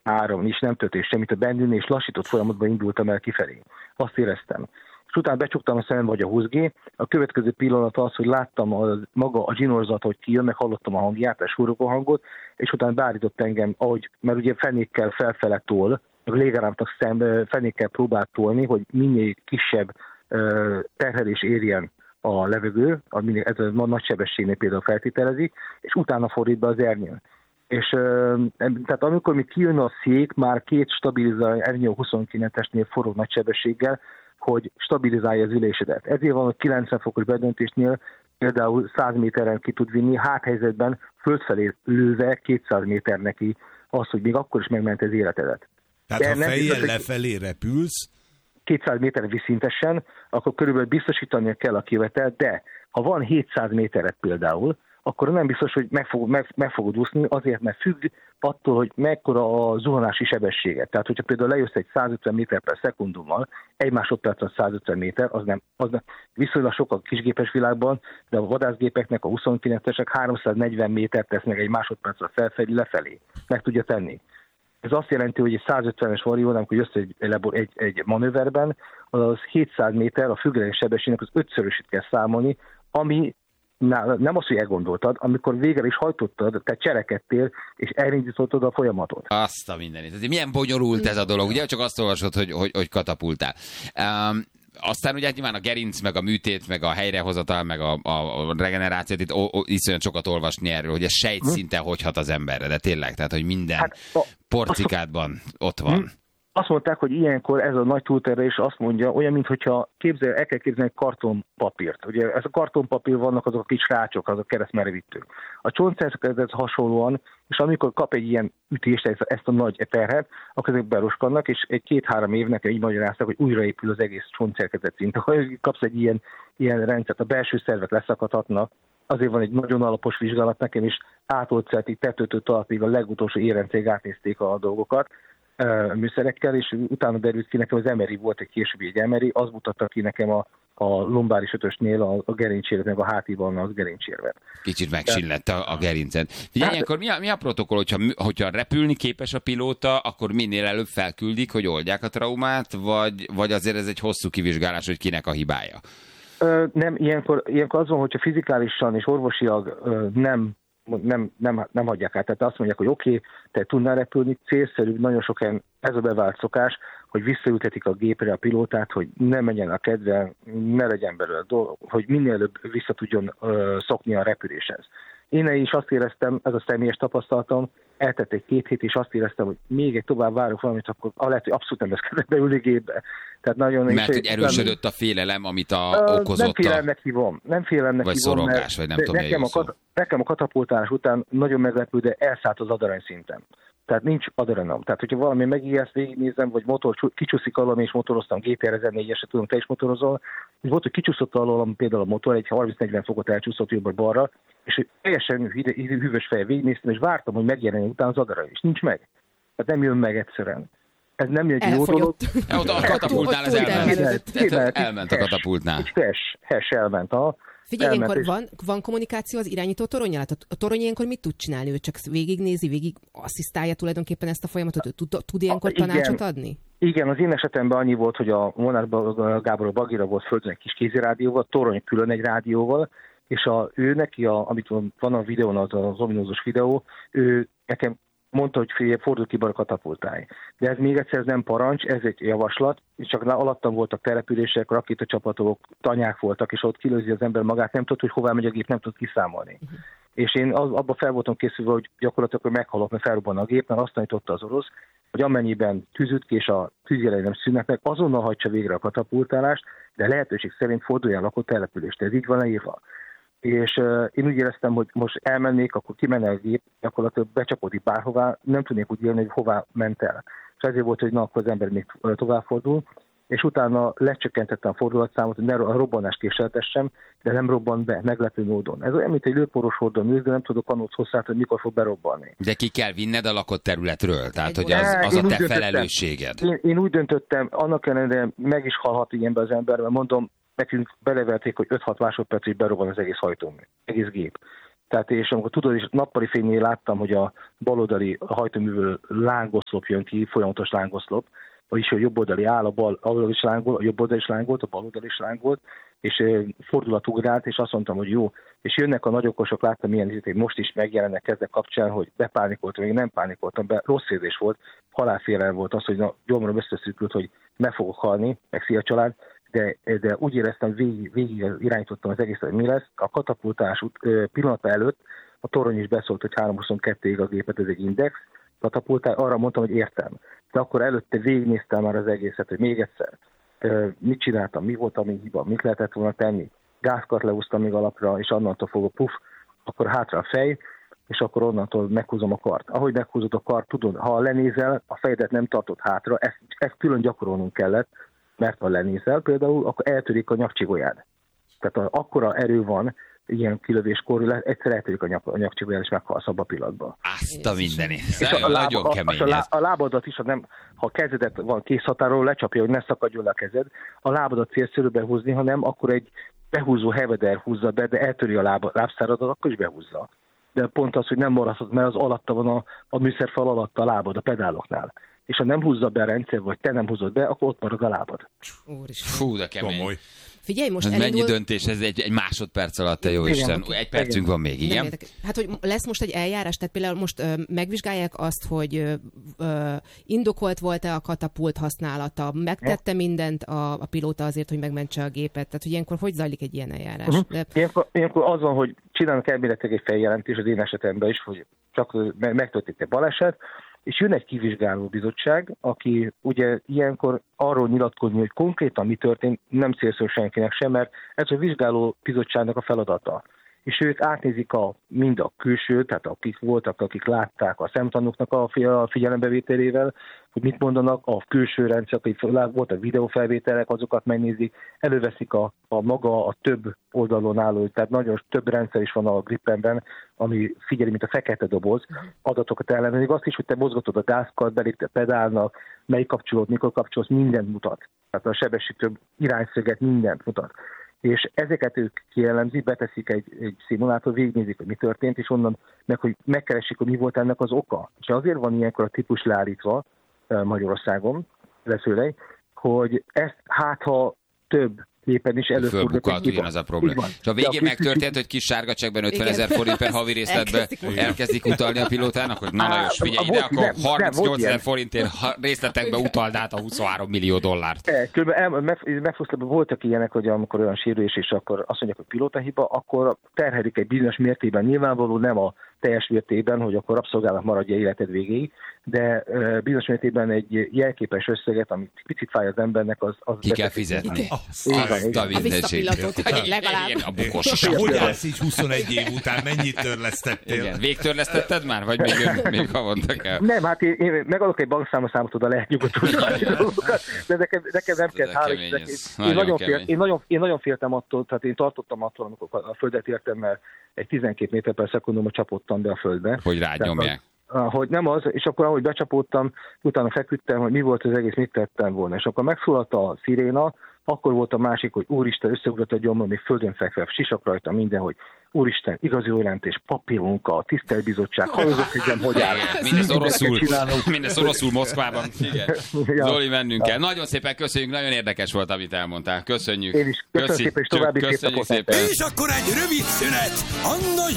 áram, és nem történt semmit a bendülni, és lassított folyamatban indultam el kifelé. Azt éreztem. És utána becsuktam a szemembe, hogy a 20G. A következő pillanat az, hogy láttam maga a zsinórzat, hogy kijön, meg hallottam a hangját, a surogó hangot, és utána beállított engem, mert ugye fenékkel felfele tol, a légáramnak fenékkel próbált tolni, hogy minél kisebb terhelés érjen a levegő, ez a nagy sebességnél például feltételezik, és utána fordít be az ernyőn. És tehát amikor még kijön a szék, már két stabilizálja ernyő 29-esnél forog nagy sebességgel, hogy stabilizálja az ülésedet. Ezért van, hogy 90 fokos bedöntésnél például 100 méteren ki tud vinni, háthelyzetben földfelé lőve 200 méter neki az, hogy még akkor is megment az életedet. Tehát ha fejjel lefelé repülsz, 200 méterre viszintesen, akkor körülbelül biztosítania kell a kivetelt, de ha van 700 méteret például, akkor nem biztos, hogy meg fogod úszni, azért, mert függ attól, hogy mekkora a zuhanási sebessége. Tehát, hogyha például lejössz egy 150 méter per szekundummal, egy másodpercen 150 méter, az nem viszonylag sok a kisgépes világban, de a vadászgépeknek, a 29-esek 340 métert tesznek egy másodpercen felfelé, lefelé. Meg tudja tenni. Ez azt jelenti, hogy egy 150-es varió, amikor jössz egy manőverben, az 700 méter, a függőleges sebességnek az 5-szörösét kell számolni, ami nem azt, hogy elgondoltad, amikor végre is hajtottad, te cserekedtél, és elindítottad a folyamatot. Azt a mindenit. Milyen bonyolult ez a dolog, ugye? Csak azt olvasod, hogy katapultál. Aztán ugye nyilván a gerinc, meg a műtét, meg a helyrehozatal, meg a regenerációt, itt iszonyat sokat olvasni erről, hogy ez sejtszinten hogy hat az emberre, de tényleg, tehát, hogy minden porcikádban ott van. Azt mondták, hogy ilyenkor ez a nagy túlterhelés azt mondja, olyan, mintha el kell képzelni egy kartonpapírt. Ugye ez a kartonpapír vannak azok a kis rácsok, azok keresztmerevítők. A csontszervezethez hasonlóan, és amikor kap egy ilyen ütést, ezt a nagy terhet, akkor ezek beroskannak, és egy 2-3 évnek így magyaráztak, hogy újraépül az egész csontszervezet szint. Ha kapsz egy ilyen rendszert, a belső szervek leszakadhatnak, azért van egy nagyon alapos vizsgálat, nekem is átolcátig tetőtől talpig a legutolsó érencéig átnézték a dolgokat, műszerekkel, és utána derült ki nekem, az MRI volt egy későbbi egy MRI, az mutatta ki nekem a lombáris ötösnél a gerincérvet, meg a hátiban az gerincérvet. Kicsit megsillett a gerinced. Figyelj, ilyenkor mi a protokoll, hogyha repülni képes a pilóta, akkor minél előbb felküldik, hogy oldják a traumát, vagy azért ez egy hosszú kivizsgálás, hogy kinek a hibája? Nem, ilyenkor az van, hogyha fizikálisan és orvosilag nem hagyják át. Tehát azt mondják, hogy oké, te tudnál repülni, célszerű, nagyon sok ez a bevált szokás, hogy visszaültetik a gépre a pilótát, hogy ne menjen a kedve, ne legyen belőle dolog, hogy minél előbb vissza tudjon szokni a repüléshez. Én is azt éreztem, ez a személyes tapasztalatom, eltett egy 2 hét, és azt éreztem, hogy még egy tovább várok valamit, akkor lehet, hogy abszolút nem lesz kedve beülni gépbe. Tehát nagyon mert hogy erősödött a félelem, amit okozott nem félelemnek vagy hívom, szorongás, vagy nem tudom, nekem a katapultálás után nagyon meglepő, de elszállt az adarany szinten. Tehát nincs adrenom. Tehát, hogyha valami megijeszt, végignézem, vagy motor kicsúszik alól, és motoroztam GTR 1004-eset, tudom, te is motorozol, és volt, hogy kicsúszott alól például a motor, egy 30-40 fokot elcsúszott jobbra-balra, és teljesen hűvös fejjel végignéztem, és vártam, hogy megjelenjen utána az adarany, és nincs meg. Tehát nem jön meg egyszerűen. Ez nem egy jó dolog. A katapultnál ez elment a katapultnál. Elment. Figyelj, ilyenkor van kommunikáció az irányító toronnyal? A torony ilyenkor mit tud csinálni? Ő csak végignézi, végig asszisztálja tulajdonképpen ezt a folyamatot? Ő tud ilyenkor tanácsot adni? Igen, az én esetemben annyi volt, hogy a Molnár Gábor Bagira volt földön egy kis kézirádióval, torony külön egy rádióval, és ő neki, amit van a videón, az ominózus videó, ő nekem mondta, hogy figyelj, fordul ki, katapultálj. De ez még egyszer ez nem parancs, ez egy javaslat, és csak alattam voltak települések, rakétacsapatok, tanyák voltak, és ott kilőzi az ember magát, nem tudott, hogy hová megy a gép, nem tud kiszámolni. És én abban fel voltam készülve, hogy gyakorlatilag meghalok, mert felrobban a gép, mert azt tanította az orosz, hogy amennyiben tűzüt ki, és a tűzjelei nem szűnnek meg, azonnal hajtsa végre a katapultálást, de lehetőség szerint forduljon lakott települést. Ez így van leírva. És én úgy éreztem, hogy most elmennék, akkor kimenne a gép, gyakorlatilag becsapódik bárhová, nem tudnék úgy élni, hogy hová ment el. És ezért volt, hogy akkor az ember még továbbfordul, és utána lecsökkentettem a fordulatszámot, hogy ne a robbanást késeltessem, de nem robban be, meglepő módon. Ez olyan, mint egy lőporos hordon ülsz, de nem tudok anót hosszát, hogy mikor fog berobbanni. De ki kell vinned a lakott területről, tehát hogy az a te felelősséged. Én úgy döntöttem, annak ellenére meg is halhat ilyenbe az ember, mert mondom, nekünk beleverték, hogy 5-6 másodpercig berobban az egész hajtómű, egész gép. Tehát és amikor tudod, és nappali fénynél láttam, hogy a baloldali hajtóművől lángoszlop jön ki, folyamatos lángoszlop, vagyis a jobb oldali áll, a bal oldal is lángolt, a jobb oldal is lángolt, a bal oldal is lángolt, és fordulatugrált, és azt mondtam, hogy jó. És jönnek a nagyokosok, láttam milyen hogy most is megjelennek ezek kapcsán, hogy bepánikoltam, még nem pánikoltam, rossz érzés volt, halálfélelem volt az, hogy gyomrom összeszűkült, hogy meg fogok halni, meg szia család, de úgy éreztem, végig irányítottam az egészet, hogy mi lesz. A katapultás pillanata előtt a torony is beszólt, hogy 3.22-ig a gépet, ez egy index katapultál, arra mondtam, hogy értem. De akkor előtte végignéztem már az egészet, hogy még egyszer, mit csináltam, mi volt a mi hiba, mit lehetett volna tenni. Gázkart leúztam még alapra, és annantól fogok akkor hátra a fej, és akkor onnantól meghúzom a kart. Ahogy meghúzod a kart, tudod, ha lenézel, a fejedet nem tartod hátra, ezt külön gyakorolnunk kellett, mert ha lenézel például, akkor eltörik a nyakcsigolyád. Tehát akkora erő van, ilyen kilövéskor, egyszer eltörik a nyakcsigolyád, és meghalsz abba a pillanatban. Azt a mindenit. Nagyon kemény a lábadat is, ha a kezedet van készhatáról, lecsapja, hogy ne szakadjon le a kezed, a lábadat célszerűbe húzni, hanem akkor egy behúzó heveder húzza be, de eltöri a lábszáradat, akkor is behúzza. De pont az, hogy nem maradhat, mert az alatta van a műszerfal alatt a lábad, a pedáloknál. És ha nem húzza be a rendszer, vagy te nem húzod be, akkor ott marad a lábad. Fú, de kemény. Komoly. Figyelj, most elindul... Mennyi döntés, ez egy másodperc alatt, te jó Isten. Egy percünk van még, igen? Hát, hogy lesz most egy eljárás, tehát például most megvizsgálják azt, hogy indokolt volt-e a katapult használata, megtette mindent a pilóta azért, hogy megmentse a gépet, tehát hogy ilyenkor hogy zajlik egy ilyen eljárás? Ilyenkor az van, hogy csinálnak elméletileg egy feljelentés az én esetemben is, hogy csak megtörtént egy baleset, és jön egy kivizsgáló bizottság, aki ugye ilyenkor arról nyilatkozni, hogy konkrétan mi történt, nem célszerű senkinek sem, mert ez a vizsgáló bizottságnak a feladata. És ők átnézik mind a külső, tehát akik voltak, akik látták a szemtanúknak a figyelembevételével, hogy mit mondanak, a külső rendszer, akik volt a videófelvételek, azokat megnézik, előveszik a maga a több oldalon álló, tehát nagyon több rendszer is van a Gripenben, ami figyeli, mint a fekete doboz, adatokat ellenőrzik, azt is, hogy te mozgatod a gázkart, belépte pedálnak, melyik kapcsolód, mikor kapcsolsz, mindent mutat. Tehát a sebesítő irányszöget mindent mutat. És ezeket ők kielemzik, beteszik egy szimulátor, végignézik, hogy mi történt, és onnan hogy megkeresik, hogy mi volt ennek az oka. És azért van ilyenkor a típus leállítva Magyarországon, főleg, hogy ezt ha több gépen is előfordult ugyanaz a probléma. És a végén megtörtént, hogy kis sárga csekkben 50 000 forint per havi részletbe elkezdik utalni a pilótának, hogy na jó, figyelj ide, akkor 38 000 forintért részletekbe utald át a 23 millió dollárt. Megfosztában voltak ilyenek, hogy amikor olyan sérülés, és akkor azt mondják, hogy pilótahiba, akkor terhelik egy bizonyos mértékben, nyilvánvaló nem a teljes mértékben, hogy akkor rabszolgálat maradja életed végéig, de bizonyos mértékben egy jelképes összeget, amit picit fáj az embernek, az ki kell fizetni. A visszapillatót, legalább. A bukos. Hogy állsz így 21 év után? Mennyit törlesztettél? Igen. Végtörlesztetted már? Vagy még havonta kell? Nem, hát én megadok egy bankszámot, oda lehet nyugodtan dolgokat, de nekem nem kell én nagyon féltem attól, tehát én tartottam attól, amikor a földet értem, mert egy 12 méter per szekundumot csapottam be a földbe. Hogy rányomják. Hogy nem az, és akkor ahogy becsapódtam, utána feküdtem, hogy mi volt az egész, mit tettem volna. És akkor megszólalt a sziréna, akkor volt a másik, hogy úristen, összeugrott a gyomrom, még földön fekve, sisak rajta minden, hogy úristen, igazi jelentés, papírmunka, tisztelbizottság, hajózatügyem, hogy áll. Mindez oroszul Moszkvában. Igen. Zoli, mennünk kell. Nagyon szépen köszönjük, nagyon érdekes volt, amit elmondtál. Köszönjük. Én is. Köszönjük szépen, és további szép napot. És akkor egy rövid szünet. Anna